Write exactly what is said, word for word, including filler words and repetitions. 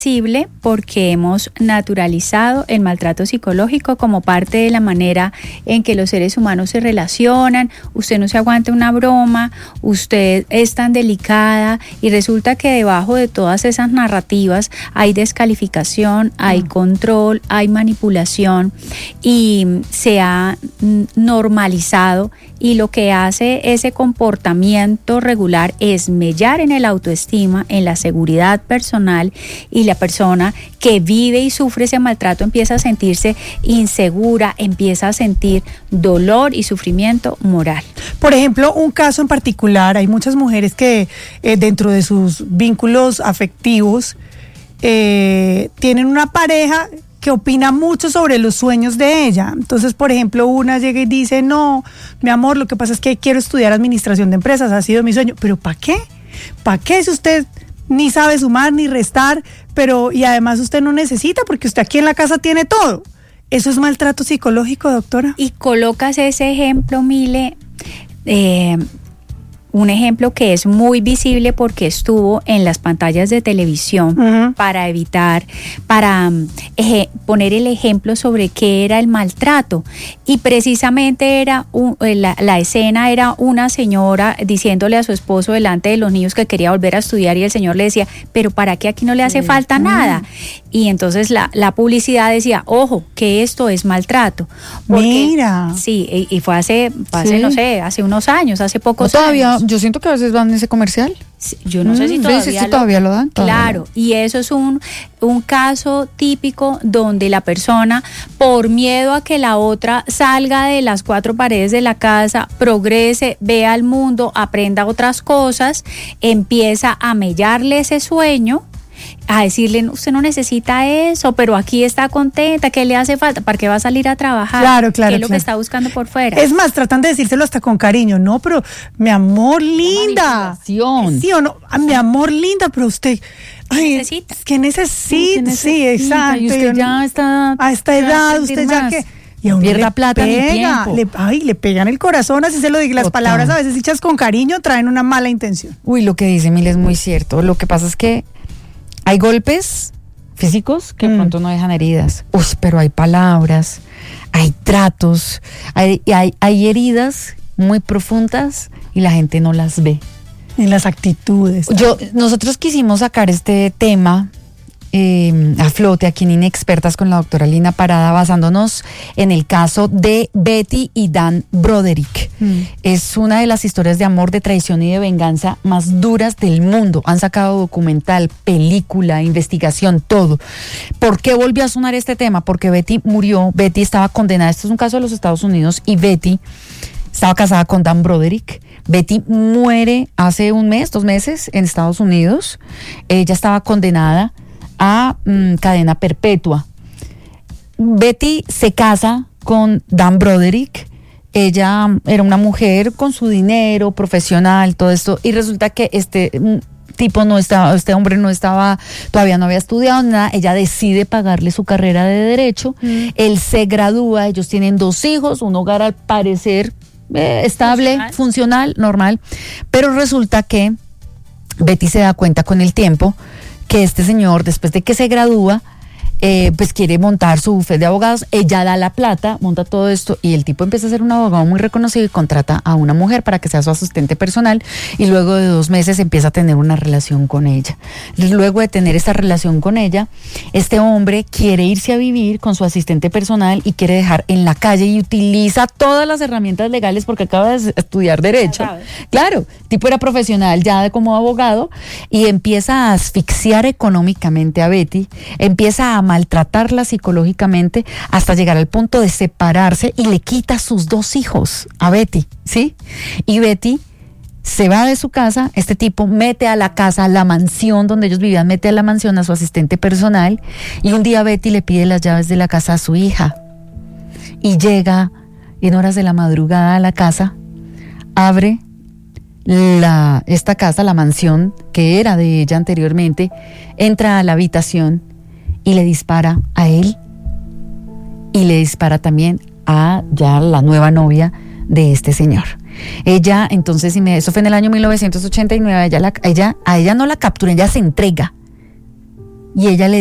Posible porque hemos naturalizado el maltrato psicológico como parte de la manera en que los seres humanos se relacionan. Usted no se aguanta una broma, usted es tan delicada, y resulta que debajo de todas esas narrativas hay descalificación, hay control, hay manipulación, y se ha normalizado, y lo que hace ese comportamiento regular es mellar en el autoestima, en la seguridad personal, y la persona que vive y sufre ese maltrato empieza a sentirse insegura, empieza a sentir dolor y sufrimiento moral. Por ejemplo, un caso en particular, hay muchas mujeres que eh, dentro de sus vínculos afectivos eh, tienen una pareja que opina mucho sobre los sueños de ella. Entonces, por ejemplo, una llega y dice, no, mi amor, lo que pasa es que quiero estudiar administración de empresas, ha sido mi sueño. ¿Pero para qué? ¿Para qué si usted ni sabe sumar ni restar, pero y además usted no necesita porque usted aquí en la casa tiene todo? ¿Eso es maltrato psicológico, doctora? Y colocas ese ejemplo, Mile, eh, un ejemplo que es muy visible porque estuvo en las pantallas de televisión, uh-huh, para evitar, para eh, poner el ejemplo sobre qué era el maltrato. Y precisamente era un, la, la escena era una señora diciéndole a su esposo delante de los niños que quería volver a estudiar, y el señor le decía, pero ¿para qué? Aquí no le hace falta uh-huh. nada. Y entonces la, la publicidad decía, ojo, que esto es maltrato. Porque, Mira. Sí, y, y fue hace, hace sí. no sé, hace unos años, hace pocos no, todavía, años. Yo siento que a veces van en ese comercial. Sí, yo no mm, sé si todavía, sí, sí, lo, todavía lo dan. Todavía. Claro, y eso es un, un caso típico donde la persona, por miedo a que la otra salga de las cuatro paredes de la casa, progrese, vea el mundo, aprenda otras cosas, empieza a mellarle ese sueño, a decirle, usted no necesita eso, pero aquí está contenta, ¿qué le hace falta? ¿Para qué va a salir a trabajar? Claro, claro. ¿Qué es lo claro. que está buscando por fuera? Es más, tratan de decírselo hasta con cariño, no, pero mi amor linda. Sí o no, mi amor linda, pero usted... Ay, necesita. ¿Qué necesita? Sí, sí, exacto. Y usted ya está... A esta edad, usted ya que... Y a pierda le plata pega, ni tiempo. Le, ay, le pegan el corazón, así se lo digo. Las Total. Palabras a veces dichas con cariño traen una mala intención. Uy, lo que dice Mil es muy cierto. Lo que pasa es que hay golpes físicos que de mm. pronto no dejan heridas. Uy, pero hay palabras, hay tratos, hay, hay, hay heridas muy profundas y la gente no las ve. En las actitudes. Yo, nosotros quisimos sacar este tema eh, a flote aquí en Inexpertas con la doctora Lina Parada, basándonos en el caso de Betty y Dan Broderick. Mm. Es una de las historias de amor, de traición y de venganza más duras del mundo. Han sacado documental, película, investigación, todo. ¿Por qué volvió a sonar este tema? Porque Betty murió, Betty estaba condenada, esto es un caso de los Estados Unidos, y Betty estaba casada con Dan Broderick. Betty muere hace un mes, dos meses en Estados Unidos. Ella estaba condenada a mm, cadena perpetua. Betty se casa con Dan Broderick. Ella era una mujer con su dinero, profesional, todo esto, y resulta que este tipo no estaba, este hombre no estaba, todavía no había estudiado nada. Ella decide pagarle su carrera de derecho. Mm. Él se gradúa, ellos tienen dos hijos, un hogar al parecer eh, estable, funcional. funcional, normal, pero resulta que Betty se da cuenta con el tiempo que este señor, después de que se gradúa, eh, pues quiere montar su bufete de abogados. Ella da la plata, monta todo esto, y el tipo empieza a ser un abogado muy reconocido y contrata a una mujer para que sea su asistente personal, y luego de dos meses empieza a tener una relación con ella. Luego de tener esta relación con ella, este hombre quiere irse a vivir con su asistente personal y quiere dejar en la calle, y utiliza todas las herramientas legales porque acaba de estudiar derecho. Claro, el tipo era profesional ya de como abogado, y empieza a asfixiar económicamente a Betty, empieza a maltratarla psicológicamente hasta llegar al punto de separarse, y le quita sus dos hijos a Betty, ¿sí? Y Betty se va de su casa, este tipo mete a la casa, a la mansión donde ellos vivían, mete a la mansión a su asistente personal, y un día Betty le pide las llaves de la casa a su hija, y llega en horas de la madrugada a la casa, abre la, esta casa, la mansión que era de ella anteriormente, entra a la habitación y le dispara a él, y le dispara también a ya la nueva novia de este señor. Ella, entonces, eso fue en el año mil novecientos ochenta y nueve, ella, la, ella, a ella no la captura, ella se entrega. y ella le